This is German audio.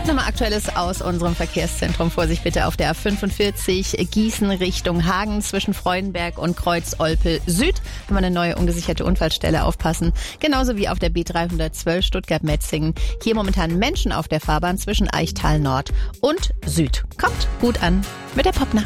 Nochmal Aktuelles aus unserem Verkehrszentrum. Vorsicht bitte auf der A45 Gießen Richtung Hagen zwischen Freudenberg und Kreuz-Olpe Süd. Haben wir eine neue ungesicherte Unfallstelle, aufpassen. Genauso wie auf der B312 Stuttgart-Metzingen. Hier momentan Menschen auf der Fahrbahn zwischen Eichtal Nord und Süd. Kommt gut an mit der Popnacht.